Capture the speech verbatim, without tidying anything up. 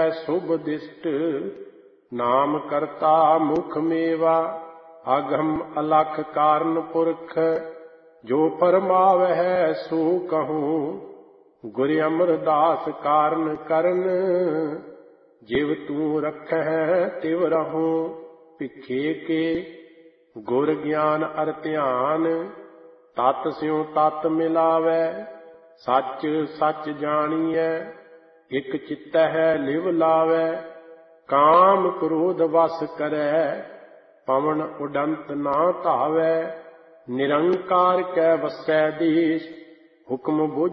शुभ दिष्ट। नाम करता मुख मेवा अगम अलख कारण पुरख। जो फरमावह सो कहूँ गुर अमरदास कारण करन। जिव तू रखह तिव रहूँ भिखे के। गुर ज्ञान अर ध्यान तत् स्यों तत् मिलावै। सच सच जानिए इक चित्तह लिव लावै। काम क्रोध वस करै पवन उडंत ना धावै। निरंकार कै वसै देश हुक्म बुझ